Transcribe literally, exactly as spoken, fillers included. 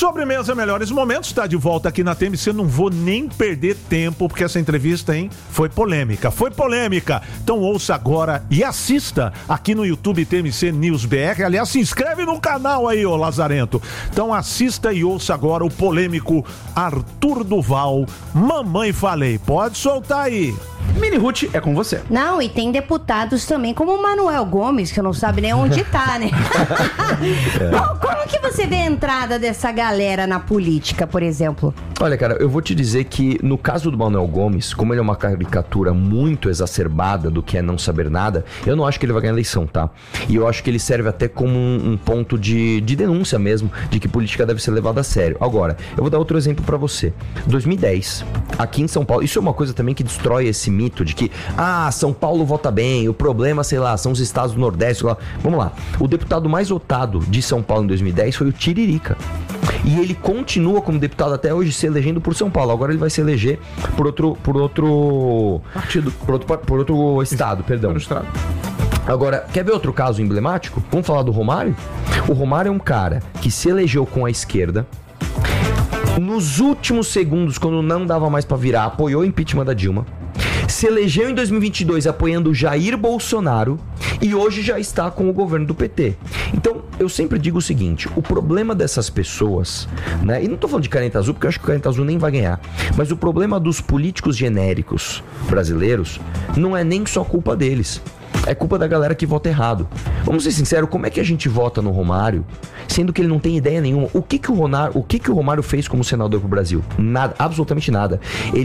Sobremesa Melhores Momentos está de volta aqui na T M C. Não vou nem perder tempo, porque essa entrevista, hein, foi polêmica. Foi polêmica. Então ouça agora e assista aqui no YouTube T M C News B R. Aliás, se inscreve no canal aí, ô Lazarento. Então assista e ouça agora o polêmico Arthur Duval. Mamãe falei. Pode soltar aí. Mini Ruth, é com você. Não, e tem deputados também, como o Manuel Gomes, que não sabe nem onde tá, né? Bom, como que você vê a entrada dessa galera na política, por exemplo? Olha, cara, eu vou te dizer que no caso do Manuel Gomes, como ele é uma caricatura muito exacerbada do que é não saber nada, eu não acho que ele vai ganhar eleição, tá? E eu acho que ele serve até como um, um ponto de, de denúncia mesmo, de que política deve ser levada a sério. Agora, eu vou dar outro exemplo pra você. dois mil e dez, aqui em São Paulo, isso é uma coisa também que destrói esse mito de que, ah, São Paulo vota bem, o problema, sei lá, são os estados do Nordeste, lá. Vamos lá. O deputado mais votado de São Paulo em dois mil e dez foi o Tiririca. E ele continua como deputado até hoje se elegendo por São Paulo. Agora ele vai se eleger por outro, por outro partido, por outro, por outro estado, perdão. Por estado. Agora, quer ver outro caso emblemático? Vamos falar do Romário? O Romário é um cara que se elegeu com a esquerda. Nos últimos segundos, quando não dava mais pra virar, apoiou o impeachment da Dilma. Se elegeu em dois mil e vinte e dois apoiando o Jair Bolsonaro e hoje já está com o governo do P T. Então, eu sempre digo o seguinte, o problema dessas pessoas, né, e não tô falando de caneta azul, porque eu acho que o caneta azul nem vai ganhar, mas o problema dos políticos genéricos brasileiros não é nem só culpa deles. É culpa da galera que vota errado. Vamos ser sinceros, como é que a gente vota no Romário, sendo que ele não tem ideia nenhuma? O que que o Romário, o que que o Romário fez como senador pro Brasil? Nada, absolutamente nada. Ele